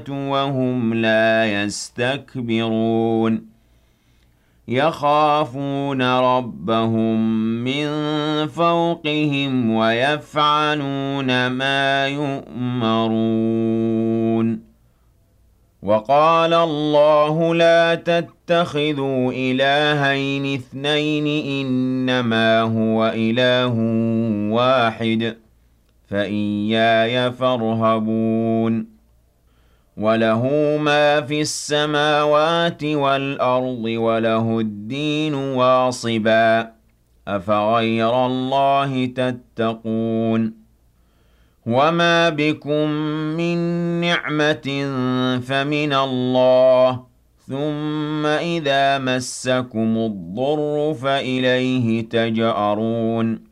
وهم لا يستكبرون يخافون ربهم من فوقهم ويفعلون ما يؤمرون وقال الله لا تتخذوا إلهين اثنين إنما هو إله واحد فإياي فارهبون وله ما في السماوات والأرض وله الدين واصبا أفغير الله تتقون وما بكم من نعمة فمن الله ثم إذا مسكم الضر فإليه تجأرون